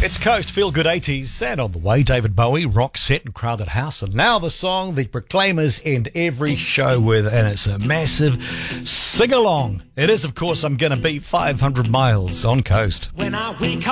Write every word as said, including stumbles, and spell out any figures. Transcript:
It's Coast Feel Good eighties, and on the way, David Bowie, Rock Set and Crowded House, and now the song the Proclaimers end every show with, and it's a massive sing-along. It is, of course, I'm Gonna Be five hundred miles on Coast. When I wake up